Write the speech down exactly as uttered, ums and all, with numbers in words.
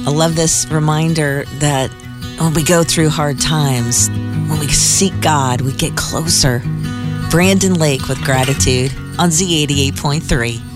I love this reminder that when we go through hard times, when we seek God, we get closer. Brandon Lake with Gratitude on Z eighty-eight point three.